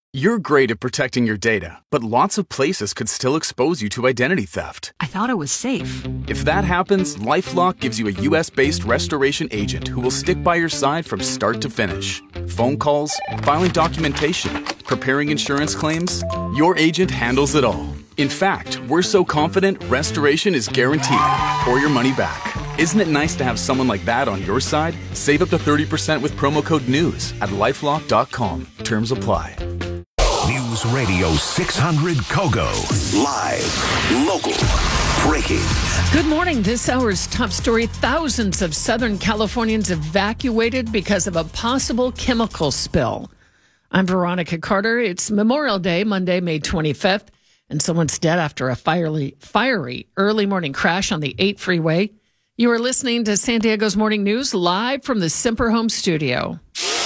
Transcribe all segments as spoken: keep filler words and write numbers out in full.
You're great at protecting your data, but lots of places could still expose you to identity theft. I thought it was safe. If that happens, LifeLock gives you a U S-based restoration agent who will stick by your side from start to finish. Phone calls, filing documentation, preparing insurance claims, your agent handles it all. In fact, we're so confident restoration is guaranteed or your money back. Isn't it nice to have someone like that on your side? Save up to thirty percent with promo code NEWS at lifelock dot com. Terms apply. News Radio six hundred Kogo. Live, local, breaking. Good morning. This hour's top story. Thousands of Southern Californians evacuated because of a possible chemical spill. I'm Veronica Carter. It's Memorial Day, Monday, May twenty-fifth, and someone's dead after a fiery, fiery early morning crash on the eight freeway. You are listening to San Diego's Morning News live from the Semper Home studio.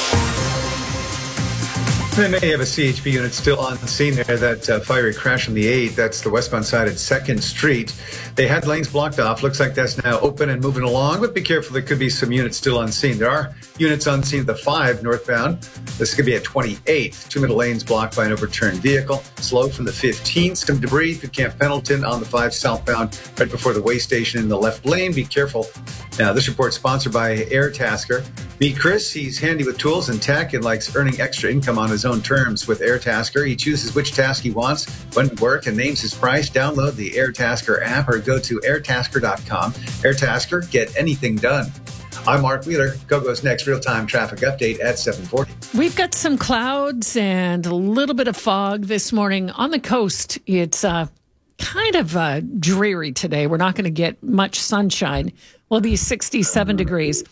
They may have a C H P unit still on the scene there, that uh, fiery crash on the eight. That's the westbound side at second street. They had lanes blocked off. Looks like that's now open and moving along, but be careful. There could be some units still on scene. There are units on scene at the five northbound. This could be at twenty-eighth. Two middle lanes blocked by an overturned vehicle. Slow from the fifteenth. Some debris at Camp Pendleton on the five southbound right before the way station in the left lane. Be careful. Now, this report sponsored by Airtasker. Meet Chris. He's handy with tools and tech and likes earning extra income on his own terms with Airtasker. He chooses which task he wants, when to work, and names his price. Download the Airtasker app or go to airtasker dot com. Airtasker, get anything done. I'm Mark Wheeler. Kogo's next real-time traffic update at seven forty. We've got some clouds and a little bit of fog this morning. On the coast, it's uh, kind of uh, dreary today. We're not going to get much sunshine. We'll be sixty-seven degrees.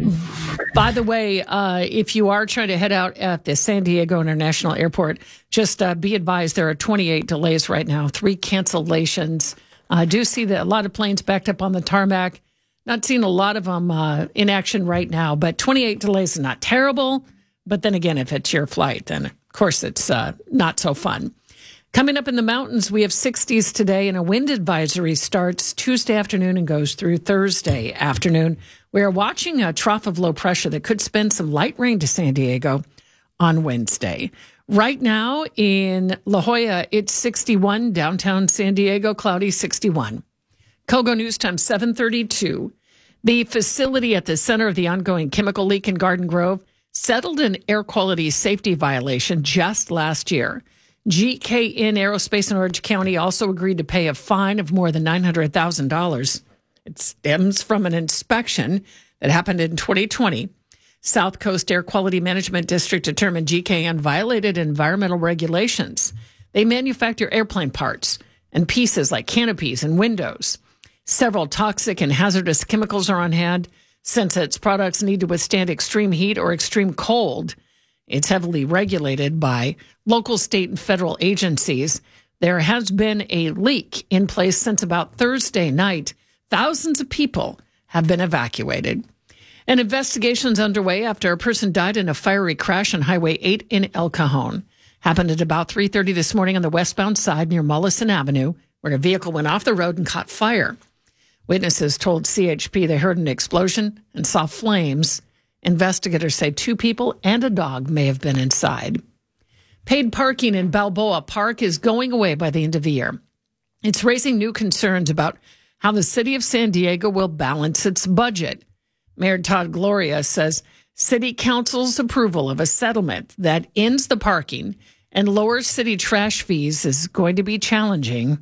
By the way, uh, if you are trying to head out at the San Diego International Airport, just uh, be advised there are twenty-eight delays right now, three cancellations. I uh, do see that a lot of planes backed up on the tarmac. Not seeing a lot of them uh, in action right now, but twenty-eight delays is not terrible. But then again, if it's your flight, then of course it's uh, not so fun. Coming up in the mountains, we have sixties today, and a wind advisory starts Tuesday afternoon and goes through Thursday afternoon. We are watching a trough of low pressure that could spend some light rain to San Diego on Wednesday. Right now in La Jolla, it's sixty-one. Downtown San Diego, cloudy, sixty-one. Kogo News Time, seven thirty-two. The facility at the center of the ongoing chemical leak in Garden Grove settled an air quality safety violation just last year. G K N Aerospace in Orange County also agreed to pay a fine of more than nine hundred thousand dollars. It stems from an inspection that happened in twenty twenty. South Coast Air Quality Management District determined G K N violated environmental regulations. They manufacture airplane parts and pieces like canopies and windows. Several toxic and hazardous chemicals are on hand. Since its products need to withstand extreme heat or extreme cold, it's heavily regulated by local, state, and federal agencies. There has been a leak in place since about Thursday night. Thousands of people have been evacuated. An investigation is underway after a person died in a fiery crash on Highway eight in El Cajon. Happened at about three thirty this morning on the westbound side near Mollison Avenue, where a vehicle went off the road and caught fire. Witnesses told C H P they heard an explosion and saw flames. Investigators say two people and a dog may have been inside. Paid parking in Balboa Park is going away by the end of the year. It's raising new concerns about how the city of San Diego will balance its budget. Mayor Todd Gloria says city council's approval of a settlement that ends the parking and lowers city trash fees is going to be challenging.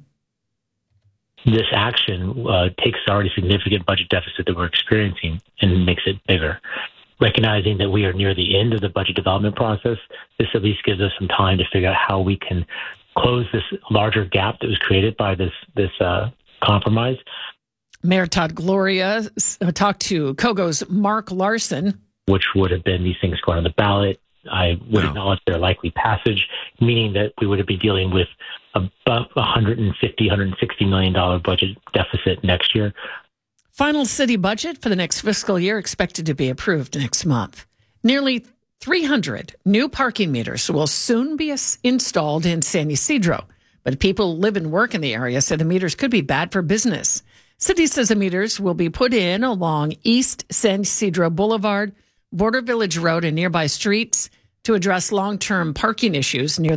This action uh, takes the already significant budget deficit that we're experiencing and makes it bigger. Recognizing that we are near the end of the budget development process, this at least gives us some time to figure out how we can close this larger gap that was created by this this uh, compromise. Mayor Todd Gloria talked to Kogo's Mark Larson. Which would have been these things going on the ballot. I would wow. acknowledge their likely passage, meaning that we would be dealing with about one hundred fifty, one hundred sixty million dollars budget deficit next year. Final city budget for the next fiscal year expected to be approved next month. Nearly three hundred new parking meters will soon be installed in San Ysidro, but people who live and work in the area say the meters could be bad for business. City says the meters will be put in along East San Ysidro Boulevard, Border Village Road, and nearby streets to address long-term parking issues near